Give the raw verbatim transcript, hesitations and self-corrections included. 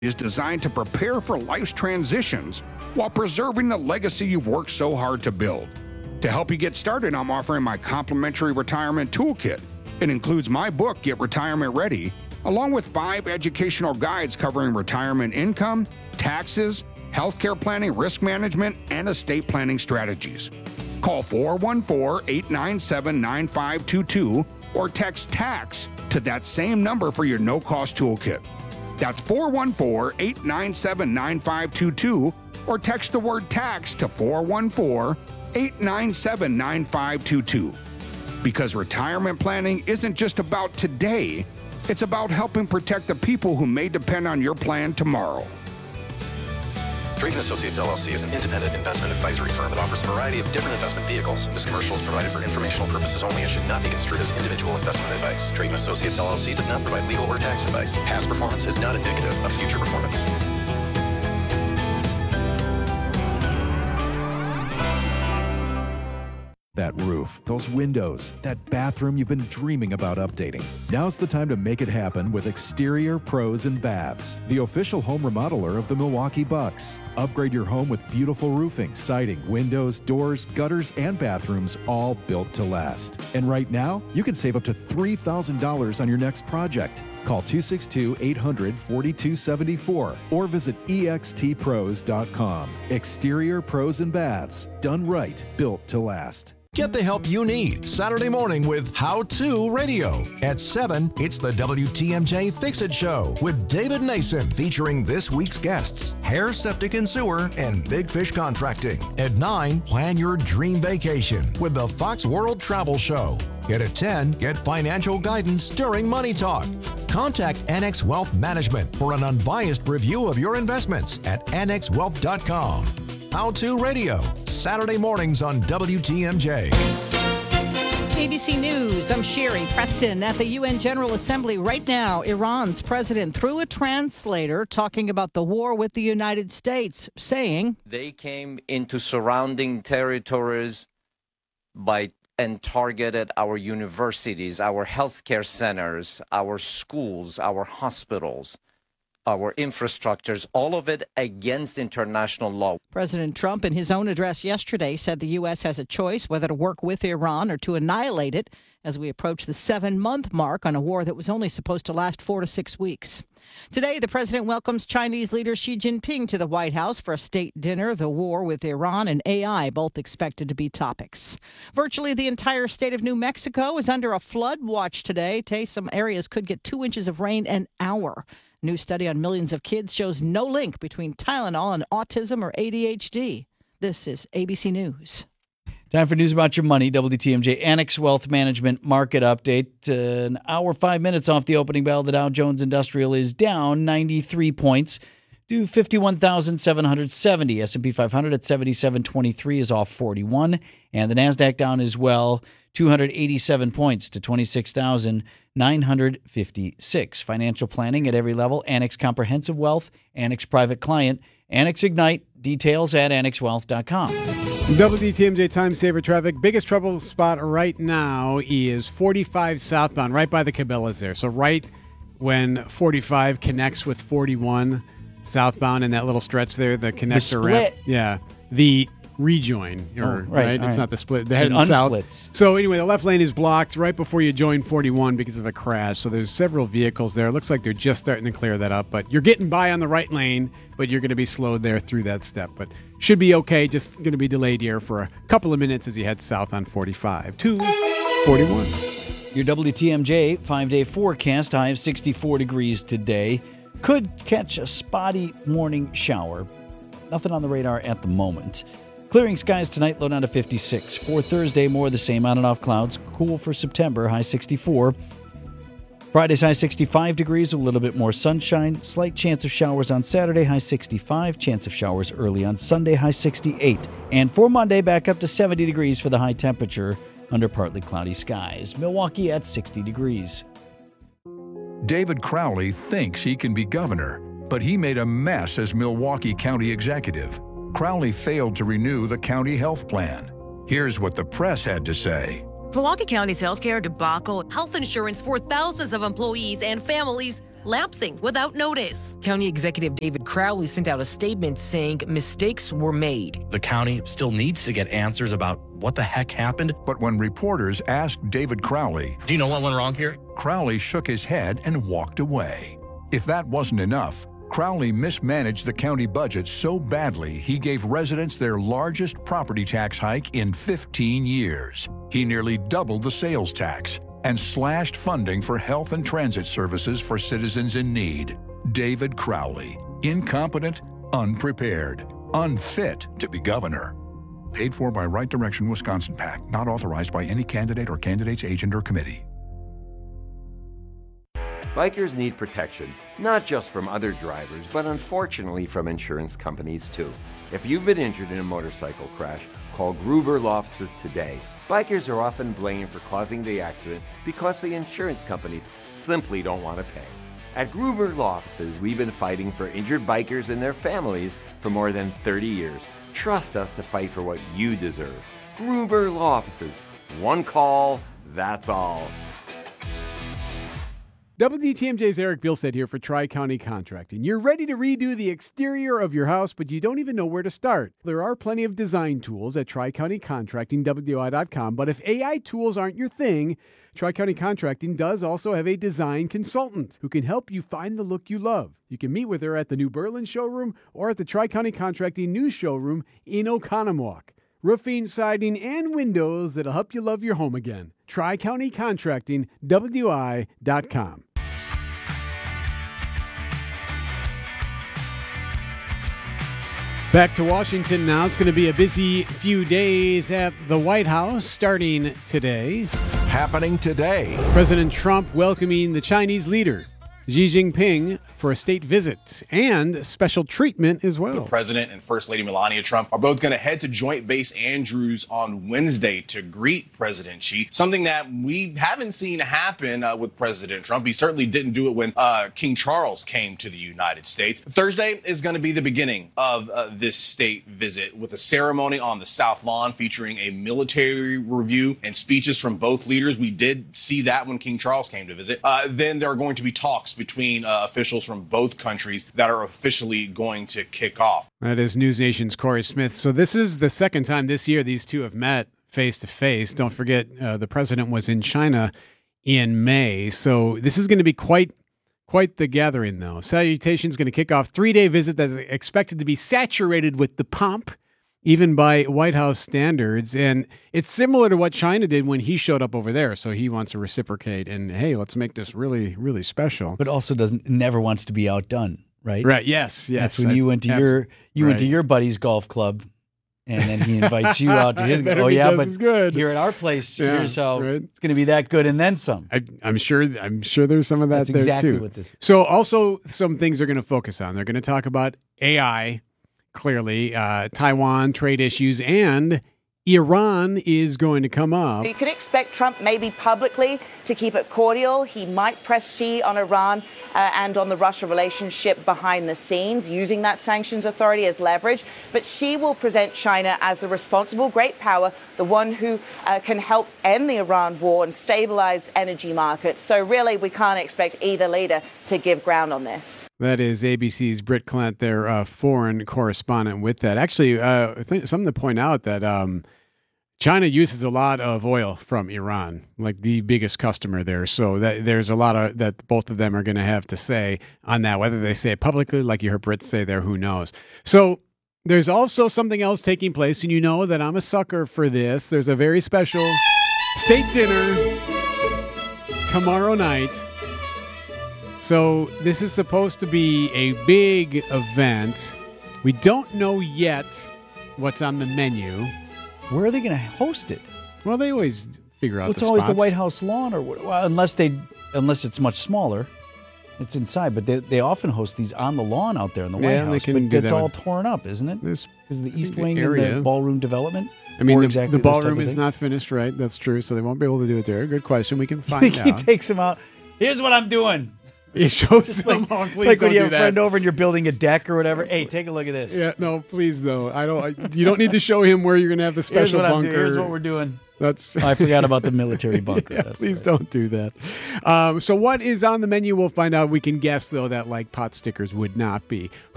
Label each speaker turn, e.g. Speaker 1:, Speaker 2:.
Speaker 1: is designed to prepare for life's transitions while preserving the legacy you've worked so hard to build. To help you get started, I'm offering my complimentary retirement toolkit. It includes my book, Get Retirement Ready, along with five educational guides covering retirement income, taxes, healthcare planning, risk management, and estate planning strategies. Call four one four, eight nine seven, nine five two two or text TAX to that same number for your no-cost toolkit. That's four one four, eight nine seven, nine five two two or text the word TAX to four one four, eight nine seven, nine five two two. Because retirement planning isn't just about today, it's about helping protect the people who may depend on your plan tomorrow.
Speaker 2: Drayton Associates L L C is an independent investment advisory firm that offers a variety of different investment vehicles. This commercial is provided for informational purposes only and should not be construed as individual investment advice. Drayton Associates L L C does not provide legal or tax advice. Past performance is not indicative of future performance.
Speaker 3: That roof, those windows, that bathroom you've been dreaming about updating. Now's the time to make it happen with Exterior Pros and Baths, the official home remodeler of the Milwaukee Bucks. Upgrade your home with beautiful roofing, siding, windows, doors, gutters, and bathrooms, all built to last. And right now, you can save up to three thousand dollars on your next project. Call two six two, eight hundred, four two seven four or visit E X T pros dot com. Exterior Pros and Baths, done right, built to last.
Speaker 4: Get the help you need Saturday morning with How To Radio. At seven, it's the W T M J Fix-It Show with David Nason featuring this week's guests, Hair, Septic and Sewer, and Big Fish Contracting. At nine, plan your dream vacation with the Fox World Travel Show. And at ten, get financial guidance during Money Talk. Contact Annex Wealth Management for an unbiased review of your investments at annex wealth dot com. How To Radio, Saturday mornings on W T M J.
Speaker 5: A B C News, I'm Sherry Preston at the U N General Assembly right now. Iran's president, through a translator, talking about the war with the United States, saying
Speaker 6: they came into surrounding territories by and targeted our universities, our healthcare centers, our schools, our hospitals, our infrastructures, all of it against international law.
Speaker 5: President Trump, in his own address yesterday, said the U S has a choice whether to work with Iran or to annihilate it as we approach the seven-month mark on a war that was only supposed to last four to six weeks. Today, the president welcomes Chinese leader Xi Jinping to the White House for a state dinner. The war with Iran and A I both expected to be topics. Virtually the entire state of New Mexico is under a flood watch today. Today, some areas could get two inches of rain an hour. New study on millions of kids shows no link between Tylenol and autism or A D H D. This is A B C News.
Speaker 7: Time for news about your money. W T M J Annex Wealth Management Market Update. Uh, an hour, five minutes off the opening bell. The Dow Jones Industrial is down ninety-three points to fifty-one thousand seven hundred seventy. S and P five hundred at seventy-seven twenty-three is off forty-one. And the NASDAQ down as well, two hundred eighty-seven points to twenty-six thousand nine hundred fifty-six. Financial planning at every level. Annex Comprehensive Wealth, Annex Private Client, Annex Ignite. Details at annex wealth dot com.
Speaker 8: W T M J Time Saver Traffic. Biggest trouble spot right now is forty-five southbound, right by the Cabela's there. So right when forty-five connects with forty-one southbound in that little stretch there, the connector
Speaker 7: the
Speaker 8: ramp. Yeah. The rejoin, or,
Speaker 7: oh, right,
Speaker 8: right? It's
Speaker 7: right.
Speaker 8: not the split. They're heading
Speaker 7: it
Speaker 8: south.
Speaker 7: Unsplits.
Speaker 8: So anyway, the left lane is blocked right before you join forty-one because of a crash. So there's several vehicles there. It looks like they're just starting to clear that up. But you're getting by on the right lane, but you're going to be slowed there through that step. But should be okay. Just going to be delayed here for a couple of minutes as you head south on forty-five to forty-one.
Speaker 7: Your W T M J five-day forecast, high of sixty-four degrees today. Could catch a spotty morning shower. Nothing on the radar at the moment. Clearing skies tonight, low down to fifty-six. For Thursday, more of the same, on and off clouds. Cool for September, high sixty-four. Friday's high sixty-five degrees, a little bit more sunshine. Slight chance of showers on Saturday, high sixty-five. Chance of showers early on Sunday, high sixty-eight. And for Monday, back up to seventy degrees for the high temperature under partly cloudy skies. Milwaukee at sixty degrees.
Speaker 9: David Crowley thinks he can be governor, but he made a mess as Milwaukee County executive. Crowley failed to renew the county health plan. Here's what the press had to say.
Speaker 10: Milwaukee County's healthcare debacle, health insurance for thousands of employees and families lapsing without notice.
Speaker 11: County Executive David Crowley sent out a statement saying mistakes were made.
Speaker 12: The county still needs to get answers about what the heck happened.
Speaker 9: But when reporters asked David Crowley,
Speaker 12: "Do you know what went wrong here?"
Speaker 9: Crowley shook his head and walked away. If that wasn't enough, Crowley mismanaged the county budget so badly he gave residents their largest property tax hike in fifteen years. He nearly doubled the sales tax and slashed funding for health and transit services for citizens in need. David Crowley, incompetent, unprepared, unfit to be governor. Paid for by Right Direction Wisconsin PAC, not authorized by any candidate or candidate's agent or committee.
Speaker 13: Bikers need protection, not just from other drivers, but unfortunately from insurance companies too. If you've been injured in a motorcycle crash, call Gruber Law Offices today. Bikers are often blamed for causing the accident because the insurance companies simply don't want to pay. At Gruber Law Offices, we've been fighting for injured bikers and their families for more than thirty years. Trust us to fight for what you deserve. Gruber Law Offices. One call, that's all.
Speaker 8: W T M J's Eric Bilstead here for Tri-County Contracting. You're ready to redo the exterior of your house, but you don't even know where to start. There are plenty of design tools at Tri-County Contracting, W I dot com, but if A I tools aren't your thing, Tri-County Contracting does also have a design consultant who can help you find the look you love. You can meet with her at the New Berlin showroom or at the Tri-County Contracting new showroom in Oconomowoc. Roofing, siding, and windows that'll help you love your home again. Tri-County Contracting, W I dot com. Back to Washington now. It's going to be a busy few days at the White House starting today.
Speaker 4: Happening today.
Speaker 8: President Trump welcoming the Chinese leader, Xi Jinping, for a state visit and special treatment as well.
Speaker 14: The president and First Lady Melania Trump are both going to head to Joint Base Andrews on Wednesday to greet President Xi, something that we haven't seen happen uh, with President Trump. He certainly didn't do it when uh, King Charles came to the United States. Thursday is going to be the beginning of uh, this state visit with a ceremony on the South Lawn featuring a military review and speeches from both leaders. We did see that when King Charles came to visit. Uh, then there are going to be talks between uh, officials from both countries that are officially going to kick off.
Speaker 8: That is News Nation's Corey Smith. So this is the second time this year these two have met face to face. Don't forget, uh, the president was in China in May. So this is going to be quite quite the gathering, though. Salutation's going to kick off three-day visit that's expected to be saturated with the pomp, even by White House standards. And it's similar to what China did when he showed up over there. So he wants to reciprocate and, hey, let's make this really, really special.
Speaker 7: But also doesn't never wants to be outdone, right?
Speaker 8: Right. Yes. Yes.
Speaker 7: That's when I, you went to your you right. went to your buddy's golf club, and then he invites you out to his. Oh yeah, but good. Here at our place, yeah, here's how right. it's going to be that good, and then some.
Speaker 8: I, I'm sure. I'm sure there's some of that
Speaker 7: That's
Speaker 8: there
Speaker 7: exactly
Speaker 8: too.
Speaker 7: What this.
Speaker 8: So also some things they're going to focus on. They're going to talk about A I. Clearly, uh, Taiwan trade issues, and Iran is going to come up.
Speaker 15: You could expect Trump maybe publicly to keep it cordial. He might press Xi on Iran uh, and on the Russia relationship behind the scenes, using that sanctions authority as leverage. But Xi will present China as the responsible great power, the one who uh, can help end the Iran war and stabilize energy markets. So really, we can't expect either leader to give ground on this.
Speaker 8: That is A B C's Britt Klent, their uh, foreign correspondent with that. Actually, uh, I think something to point out that um, China uses a lot of oil from Iran, like the biggest customer there. So that, there's a lot of that both of them are going to have to say on that. Whether they say it publicly, like you heard Britt say there, who knows? So there's also something else taking place, and you know that I'm a sucker for this. There's a very special state dinner tomorrow night. So this is supposed to be a big event. We don't know yet what's on the menu.
Speaker 7: Where are they going to host it?
Speaker 8: Well, they always figure out
Speaker 7: well, it's
Speaker 8: the
Speaker 7: always
Speaker 8: spots.
Speaker 7: the White House lawn, or well, unless they, unless it's much smaller, it's inside. But they they often host these on the lawn out there in the White
Speaker 8: yeah,
Speaker 7: House.
Speaker 8: They can
Speaker 7: but
Speaker 8: do
Speaker 7: that's
Speaker 8: that
Speaker 7: all
Speaker 8: with,
Speaker 7: torn up, isn't it?
Speaker 8: Because
Speaker 7: the East Wing
Speaker 8: area.
Speaker 7: and the ballroom development.
Speaker 8: I mean, the,
Speaker 7: exactly
Speaker 8: the ballroom is
Speaker 7: thing?
Speaker 8: not finished, right? That's true. So they won't be able to do it there. Good question. We can find
Speaker 7: he
Speaker 8: out.
Speaker 7: He takes them out. Here's what I'm doing.
Speaker 8: It shows
Speaker 7: Just
Speaker 8: them.
Speaker 7: like,
Speaker 8: Oh, please
Speaker 7: like
Speaker 8: don't
Speaker 7: when you
Speaker 8: do
Speaker 7: have a
Speaker 8: that.
Speaker 7: friend over and you're building a deck or whatever. Hey, take a look at this.
Speaker 8: Yeah, no, please though. I don't. I, you don't need to show him where you're going to have the
Speaker 7: Here's
Speaker 8: special
Speaker 7: what I'm
Speaker 8: bunker.
Speaker 7: doing. Here's what we're doing.
Speaker 8: That's.
Speaker 7: I forgot about the military bunker.
Speaker 8: Yeah,
Speaker 7: That's
Speaker 8: please
Speaker 7: right.
Speaker 8: don't do that. Um, so what is on the menu? We'll find out. We can guess though that like pot stickers would not be.